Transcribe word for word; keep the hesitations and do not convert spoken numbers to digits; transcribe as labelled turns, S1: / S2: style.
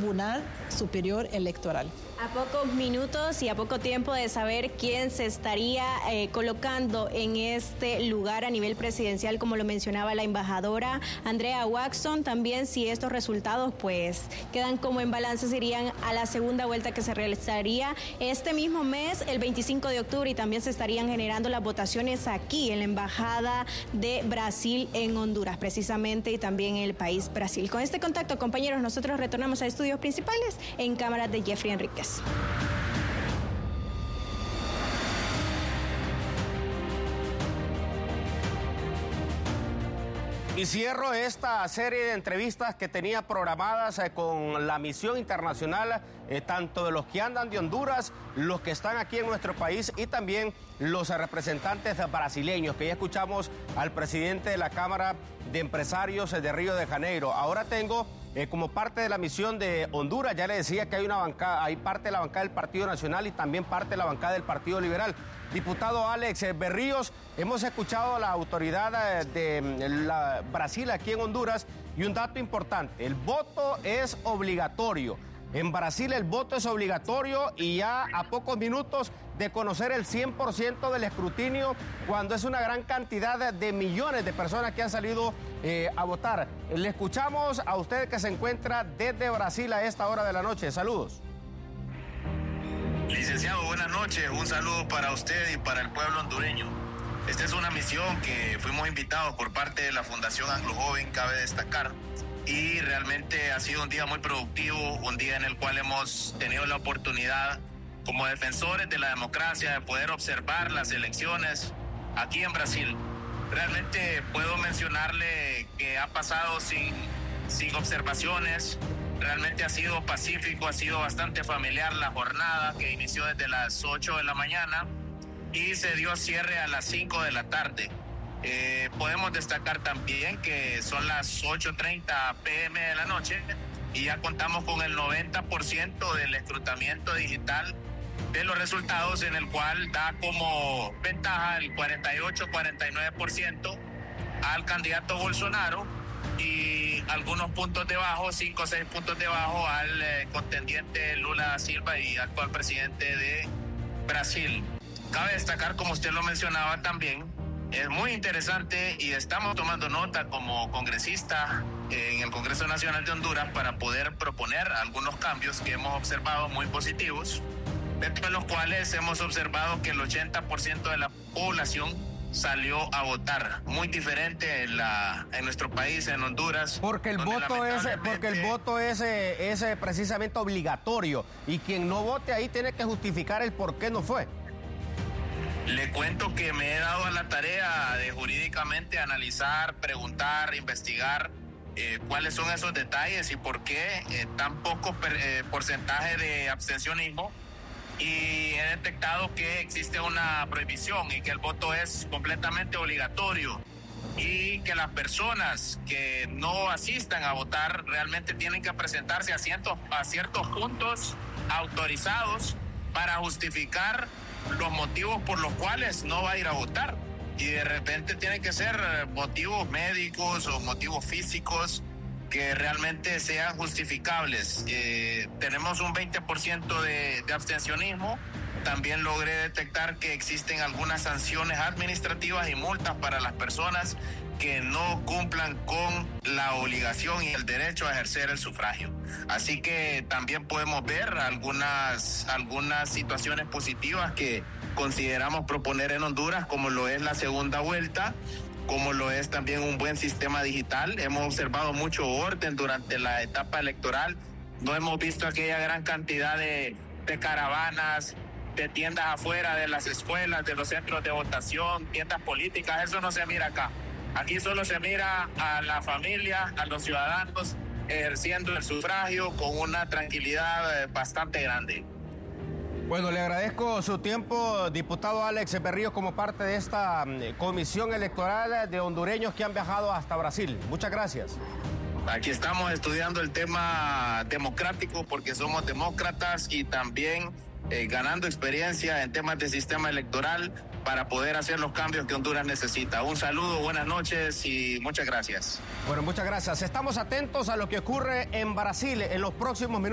S1: Tribunal Superior Electoral.
S2: A pocos minutos y a poco tiempo de saber quién se estaría eh, colocando en este lugar a nivel presidencial, como lo mencionaba la embajadora Andrea Waxson, también si estos resultados pues quedan como en balance, se irían a la segunda vuelta que se realizaría este mismo mes, el veinticinco de octubre, y también se estarían generando las votaciones aquí en la Embajada de Brasil en Honduras, precisamente, y también en el país Brasil. Con este contacto, compañeros, nosotros retornamos a estudios principales en cámaras de Jeffrey Enríquez.
S3: Y cierro esta serie de entrevistas que tenía programadas eh, con la misión internacional, eh, tanto de los que andan de Honduras, los que están aquí en nuestro país y también los eh, representantes brasileños, que ya escuchamos al presidente de la Cámara de Empresarios eh, de Río de Janeiro. Ahora tengo eh, como parte de la misión de Honduras, ya le decía que hay una bancada, hay parte de la bancada del Partido Nacional y también parte de la bancada del Partido Liberal. Diputado Alex Berríos, hemos escuchado a la autoridad de la Brasil aquí en Honduras y un dato importante, el voto es obligatorio. En Brasil el voto es obligatorio y ya a pocos minutos de conocer el cien por ciento del escrutinio, cuando es una gran cantidad de, de millones de personas que han salido eh, a votar. Le escuchamos a usted que se encuentra desde Brasil a esta hora de la noche. Saludos.
S4: Licenciado, buenas noches. Un saludo para usted y para el pueblo hondureño. Esta es una misión que fuimos invitados por parte de la Fundación Anglo Joven, cabe destacar, y realmente ha sido un día muy productivo, un día en el cual hemos tenido la oportunidad, como defensores de la democracia, de poder observar las elecciones aquí en Brasil. Realmente puedo mencionarle que ha pasado sin, sin observaciones. Realmente ha sido pacífico, ha sido bastante familiar la jornada, que inició desde las ocho de la mañana y se dio cierre a las cinco de la tarde. Eh, podemos destacar también que son las ocho treinta pe eme de la noche y ya contamos con el noventa por ciento del escrutamiento digital de los resultados, en el cual da como ventaja el cuarenta y ocho a cuarenta y nueve por ciento al candidato Bolsonaro y algunos puntos debajo, cinco o seis puntos debajo al eh, contendiente Lula da Silva y actual presidente de Brasil. Cabe destacar, como usted lo mencionaba también, es muy interesante y estamos tomando nota como congresista en el Congreso Nacional de Honduras para poder proponer algunos cambios que hemos observado muy positivos, dentro de los cuales hemos observado que el ochenta por ciento de la población salió a votar, muy diferente en, la, en nuestro país, en Honduras.
S3: Porque el voto es, porque el voto es, es precisamente obligatorio y quien no vote ahí tiene que justificar el por qué no fue.
S4: Le cuento que me he dado a la tarea de jurídicamente analizar, preguntar, investigar eh, cuáles son esos detalles y por qué eh, tan poco per, eh, porcentaje de abstencionismo. Y he detectado que existe una prohibición y que el voto es completamente obligatorio y que las personas que no asistan a votar realmente tienen que presentarse a ciertos, a ciertos puntos autorizados para justificar los motivos por los cuales no va a ir a votar. Y de repente tienen que ser motivos médicos o motivos físicos que realmente sean justificables. Eh, tenemos un veinte por ciento de, de abstencionismo. También logré detectar que existen algunas sanciones administrativas y multas para las personas que no cumplan con la obligación y el derecho a ejercer el sufragio. Así que también podemos ver algunas, algunas situaciones positivas que consideramos proponer en Honduras, como lo es la segunda vuelta, como lo es también un buen sistema digital. Hemos observado mucho orden durante la etapa electoral. No hemos visto aquella gran cantidad de, de caravanas, de tiendas afuera de las escuelas, de los centros de votación, tiendas políticas. Eso no se mira acá. Aquí solo se mira a la familia, a los ciudadanos ejerciendo el sufragio con una tranquilidad bastante grande.
S3: Bueno, le agradezco su tiempo, diputado Alex Berríos, como parte de esta comisión electoral de hondureños que han viajado hasta Brasil. Muchas gracias.
S4: Aquí estamos estudiando el tema democrático porque somos demócratas y también eh, ganando experiencia en temas de sistema electoral para poder hacer los cambios que Honduras necesita. Un saludo, buenas noches y muchas gracias.
S3: Bueno, muchas gracias. Estamos atentos a lo que ocurre en Brasil en los próximos minutos.